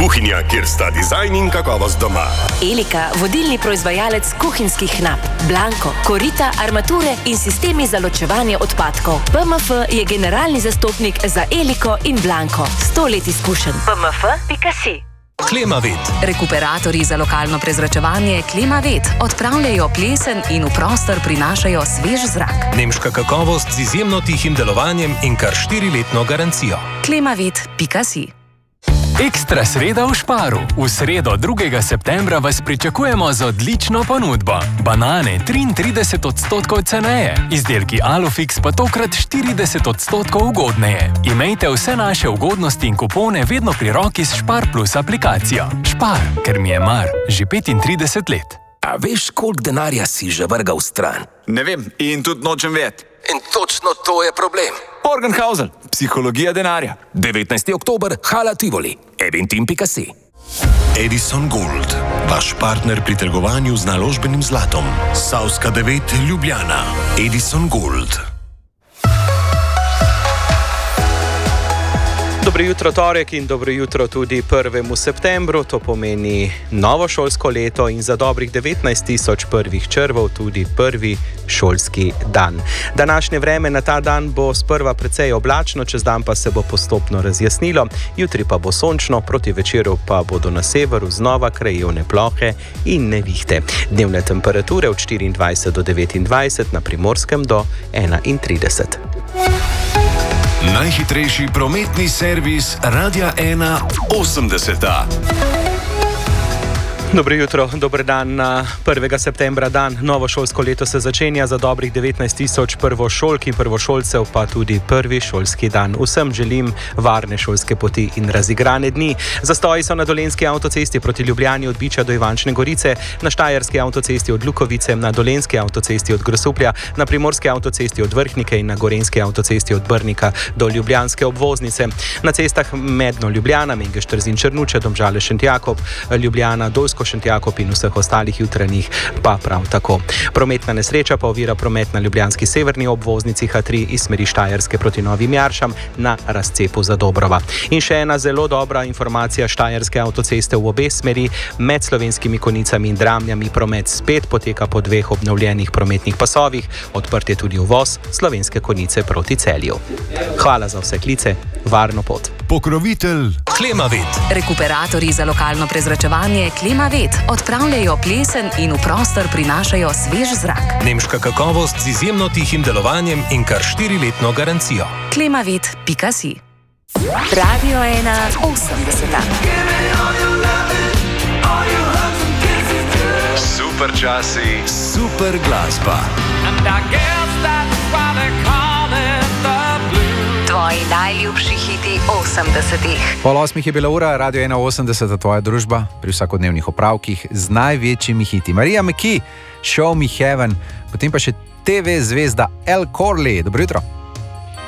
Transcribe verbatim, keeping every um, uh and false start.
Kuhinja, kjer sta dizajn in kakovost doma. Elika, vodilni proizvajalec kuhinjskih nap. Blanko, korita, armature in sistemi za ločevanje odpadkov. P M F je generalni zastopnik za Eliko in Blanko. sto let izkušenj. P M F pika si. Klimavet. Rekuperatorji za lokalno prezračevanje Klimavet odpravljajo plesen in v prostor prinašajo svež zrak. Nemška kakovost z izjemno tihim delovanjem in kar štiriletno garancijo. Klimavet pika si. Ekstra sreda v Sparu. V sredo drugega septembra vas pričakujemo z odlično ponudbo. Banane triintrideset odstotkov ceneje, izdelki Alufix pa tokrat štirideset odstotkov ugodneje. Imejte vse naše ugodnosti in kupone vedno pri roki s Spar Plus aplikacijo. Spar, ker mi je mar, že petintrideset let. A veš, koliko denarja si že vrgal stran? Ne vem in tudi nočem vedeti. In točno to je problem. Morgenhausen, psihologija denarja. devetnajsti oktober, Hala Tivoli, eventim pika si. Edison Gold, vaš partner pri trgovanju z naložbenim zlatom. Savska devet, Ljubljana. Edison Gold. Dobro jutro torek in dobro jutro tudi prvemu septembru, to pomeni novo šolsko leto in za dobrih devetnajst tisoč prvih črvov tudi prvi šolski dan. Današnje vreme na ta dan bo sprva precej oblačno, čez dan pa se bo postopno razjasnilo, jutri pa bo sončno, proti večeru pa bodo na severu znova krajevne plohe in nevihte. Dnevne temperature od štiriindvajset do devetindvajset, na Primorskem do enaintrideset. Najhitrejši prometni servis Radia ena osemdeseta. Dobro jutro, dober dan na prvega septembra dan. Novo šolsko leto se začenja, za dobrih devetnajst tisoč prvošolk in prvošolcev pa tudi prvi šolski dan. Vsem želim varne šolske poti in razigrane dni. Zastoji so na Dolenjski avtocesti proti Ljubljani od Biča do Ivančne Gorice, na Štajerski avtocesti od Lukovice, na Dolenjski avtocesti od Grosuplja, na Primorski avtocesti od Vrhnike in na Gorenjski avtocesti od Brnika do Ljubljanske obvoznice. Na cestah Medno Ljubljana, Mengeš-Trzin Črnuče, Domžale Šentjakob, Ljubljana, Dolsko Šentjakob in vseh ostalih jutranjih pa prav tako. Prometna nesreča pa ovira promet na ljubljanski severni obvoznici H tri iz smeri Štajerske proti Novim Jaršam na razcepu za Dobrova. In še ena zelo dobra informacija, Štajerske avtoceste v obe smeri med Slovenskimi Konjicami in Dramljami promet spet poteka po dveh obnovljenih prometnih pasovih, odprt je tudi uvoz Slovenske Konjice proti Celju. Hvala za vse klice, varno pot. Pokrovitelj Klimavet. Rekuperatorji za lokalno prezračevanje Klimavet odpravljajo plesen in v prostor prinašajo svež zrak. Nemška kakovost z izjemno tihim delovanjem in kar štiriletno garancijo. Klimavet pika si. Radio ena osemdeseta. Super časi, super glasba. Tvoji najljubši hiti osemdesetih. Pol osmih je bila ura, Radio ena osemdeset, tvoja družba pri vsakodnevnih opravkih z največjimi hiti. Marija McKee, Show Me Heaven, potem pa še T V zvezda El Corley. Dobro jutro.